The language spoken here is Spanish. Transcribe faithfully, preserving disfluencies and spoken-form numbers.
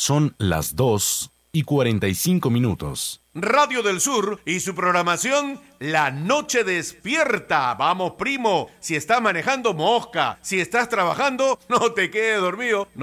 Son las dos y cuarenta y cinco minutos. Radio del Sur y su programación La Noche Despierta. Vamos, primo, si estás manejando, mosca. Si estás trabajando, no te quedes dormido.